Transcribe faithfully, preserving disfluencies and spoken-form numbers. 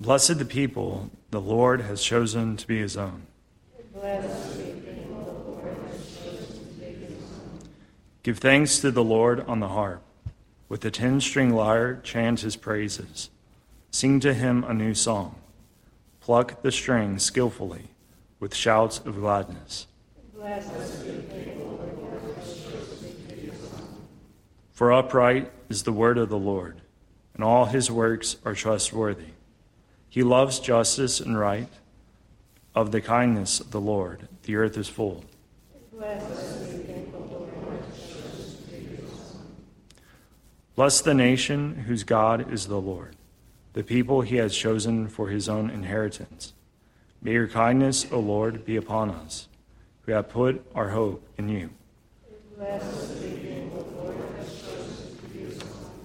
Blessed the people the Lord has chosen to be his own. Blessed the people the Lord has chosen to be his own. Give thanks to the Lord on the harp. With the ten-string lyre, chant his praises. Sing to him a new song. Pluck the strings skillfully with shouts of gladness. Blessed the people the Lord has chosen to be his own. For upright is the word of the Lord, and all his works are trustworthy. He loves justice and right. Of the kindness of the Lord, the earth is full. Blessed the people the Lord has chosen to be his own. Bless the nation whose God is the Lord, the people he has chosen for his own inheritance. May your kindness, O Lord, be upon us, who have put our hope in you. Blessed